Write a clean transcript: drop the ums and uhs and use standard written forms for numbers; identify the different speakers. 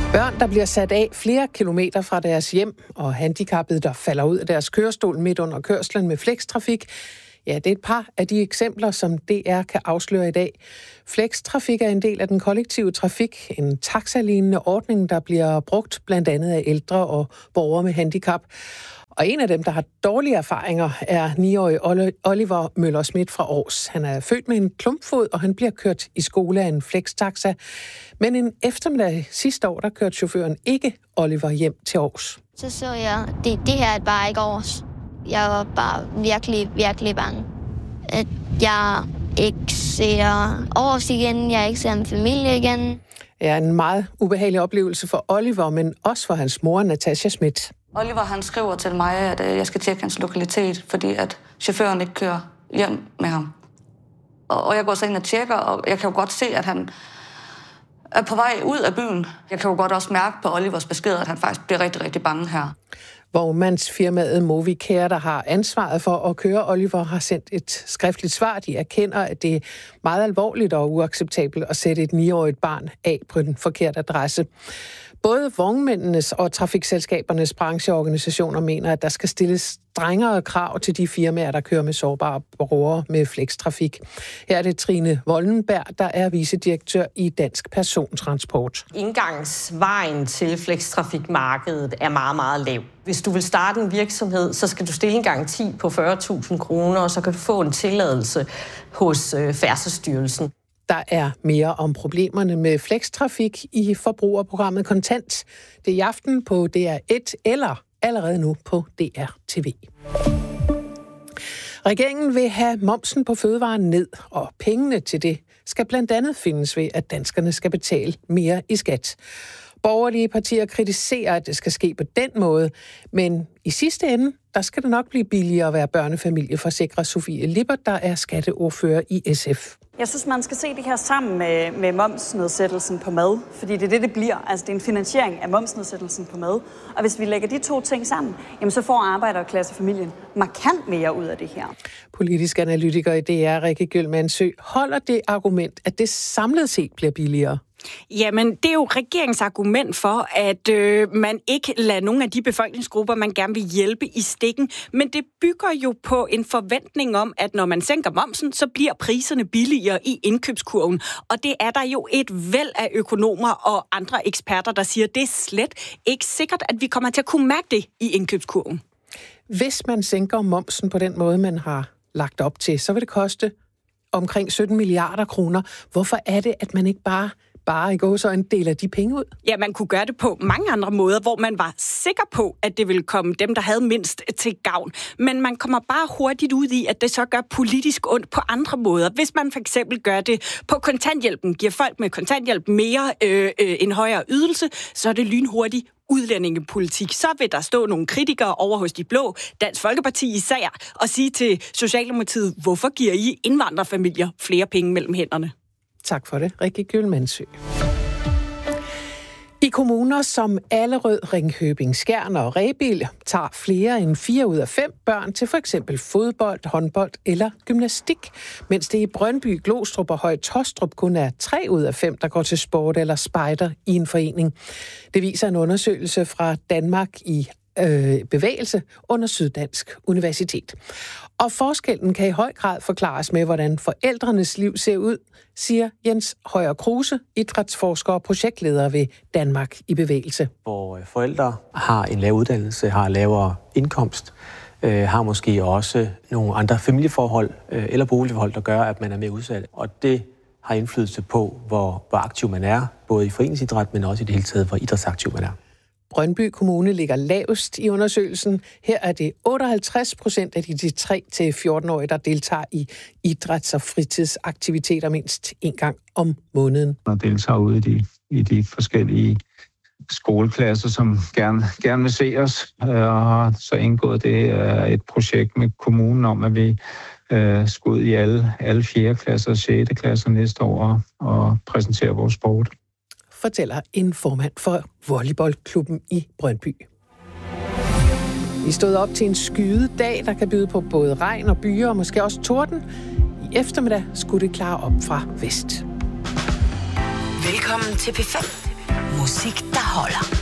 Speaker 1: Børn, der bliver sat af flere kilometer fra deres hjem, og handicappede, der falder ud af deres kørestol midt under kørslen med flextrafik. Ja, det er et par af de eksempler, som DR kan afsløre i dag. Flextrafik er en del af den kollektive trafik, en taxalignende ordning, der bliver brugt blandt andet af ældre og borgere med handicap. Og en af dem, der har dårlige erfaringer, er 9-årige Oliver Møller-Schmidt fra Aars. Han er født med en klumpfod, og han bliver kørt i skole af en flextaxa. Men en eftermiddag sidste år, der kørte chaufføren ikke Oliver hjem til Aars.
Speaker 2: Så jeg, det her er bare ikke Aars. Jeg var bare virkelig, virkelig bange. At jeg ikke ser Aars igen, jeg ikke ser min familie igen.
Speaker 1: Det er en meget ubehagelig oplevelse for Oliver, men også for hans mor, Natasha Schmidt.
Speaker 3: Oliver, han skriver til mig, at jeg skal tjekke hans lokalitet, fordi at chaufføren ikke kører hjem med ham. Og jeg går så ind og tjekker, og jeg kan jo godt se, at han er på vej ud af byen. Jeg kan jo godt også mærke på Olivers besked, at han faktisk bliver rigtig, rigtig bange her.
Speaker 1: Vognmandsfirmaet Movicare, der har ansvaret for at køre Oliver, har sendt et skriftligt svar. De erkender, at det er meget alvorligt og uacceptabelt at sætte et 9-årigt barn af på den forkerte adresse. Både vognmændenes og trafikselskabernes brancheorganisationer mener, at der skal stilles strengere krav til de firmaer, der kører med sårbare borgere med flextrafik. Her er det Trine Vollenberg, der er vicedirektør i Dansk Persontransport.
Speaker 4: Indgangsvejen til flextrafikmarkedet er meget, meget lav. Hvis du vil starte en virksomhed, så skal du stille en garanti på 40.000 kroner, og så kan du få en tilladelse hos Færdselsstyrelsen.
Speaker 1: Der er mere om problemerne med flextrafik i forbrugerprogrammet Kontant. Det er i aften på DR1 eller allerede nu på DR TV. Regeringen vil have momsen på fødevarer ned, og pengene til det skal blandt andet findes ved, at danskerne skal betale mere i skat. Borgerlige partier kritiserer, at det skal ske på den måde, men i sidste ende, der skal det nok blive billigere at være børnefamilie, forsikrer Sofie Lippert, der er skatteordfører i SF.
Speaker 5: Jeg synes, man skal se det her sammen med momsnedsættelsen på mad, fordi det er det bliver. Altså, det er en finansiering af momsnedsættelsen på mad. Og hvis vi lægger de to ting sammen, jamen, så får arbejderklassefamilien markant mere ud af det her. Politisk analytiker i DR, Rikke Gyldmannsø, holder det argument, at det samlet set bliver billigere?
Speaker 6: Jamen, det er jo regeringens argument for, at man ikke lader nogle af de befolkningsgrupper, man gerne vil hjælpe, i stikken. Men det bygger jo på en forventning om, at når man sænker momsen, så bliver priserne billigere i indkøbskurven. Og det er der jo et væld af økonomer og andre eksperter, der siger, at det er slet ikke sikkert, at vi kommer til at kunne mærke det i indkøbskurven.
Speaker 1: Hvis man sænker momsen på den måde, man har lagt op til, så vil det koste omkring 17 milliarder kroner. Hvorfor er det, at man ikke bare i går så en del af de penge ud?
Speaker 6: Ja, man kunne gøre det på mange andre måder, hvor man var sikker på, at det ville komme dem, der havde mindst, til gavn. Men man kommer bare hurtigt ud i, at det så gør politisk ondt på andre måder. Hvis man for eksempel gør det på kontanthjælpen, giver folk med kontanthjælp mere en højere ydelse, så er det lynhurtigt udlændingepolitik. Så vil der stå nogle kritikere over hos de blå, Dansk Folkeparti især, og sige til Socialdemokratiet, hvorfor giver I indvandrerfamilier flere penge mellem hænderne?
Speaker 1: Tak for det, Rikke Gyldmannsø. I kommuner som Allerød, Ringkøbing, Skjern og Rebild tager flere end 4 ud af 5 børn til for eksempel fodbold, håndbold eller gymnastik, mens det i Brøndby, Glostrup og Høje-Taastrup kun er 3 ud af 5, der går til sport eller spejder i en forening. Det viser en undersøgelse fra Danmark i bevægelse under Syddansk Universitet. Og forskellen kan i høj grad forklares med, hvordan forældrenes liv ser ud, siger Jens Højer Kruse, idrætsforsker og projektleder ved Danmark i bevægelse.
Speaker 7: Hvor forældre har en lav uddannelse, har lavere indkomst, har måske også nogle andre familieforhold eller boligforhold, der gør, at man er mere udsat. Og det har indflydelse på, hvor aktiv man er, både i foreningsidræt, men også i det hele taget, hvor idrætsaktiv man er.
Speaker 1: Brøndby Kommune ligger lavest i undersøgelsen. Her er det 58% af de 3-14-årige, der deltager i idræts- og fritidsaktiviteter mindst en gang om måneden.
Speaker 8: Og deltager ude i de forskellige skoleklasser, som gerne vil se os. Og har så indgået det et projekt med kommunen om, at vi skal ud i alle 4. klasser og 6. klasser næste år og præsentere vores sport,
Speaker 1: fortæller en formand for volleyballklubben i Brøndby. Vi stod op til en skydedag, der kan byde på både regn og byer og måske også torden. I eftermiddag skulle det klare op fra vest.
Speaker 9: Velkommen til P5. Musik, der holder.